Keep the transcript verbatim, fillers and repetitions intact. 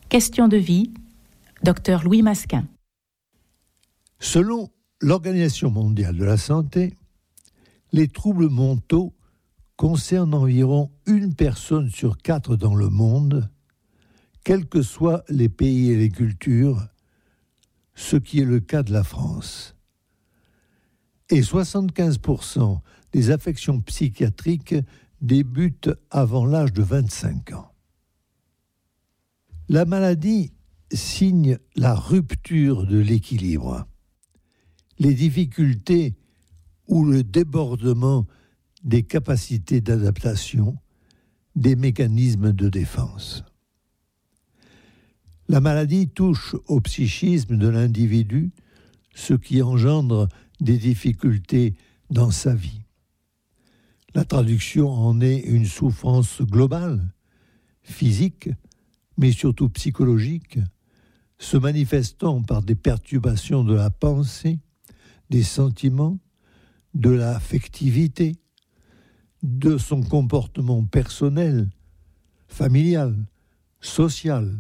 Question de vie, docteur Louis Masquin. Selon l'Organisation mondiale de la santé, les troubles mentaux concernent environ une personne sur quatre dans le monde, quels que soient les pays et les cultures, ce qui est le cas de la France. Et soixante-quinze pour cent des affections psychiatriques débutent avant l'âge de vingt-cinq ans. La maladie signe la rupture de l'équilibre, les difficultés ou le débordement des capacités d'adaptation, des mécanismes de défense. La maladie touche au psychisme de l'individu, ce qui engendre des difficultés dans sa vie. La traduction en est une souffrance globale, physique, mais surtout psychologique, se manifestant par des perturbations de la pensée, des sentiments, de l'affectivité, de son comportement personnel, familial, social,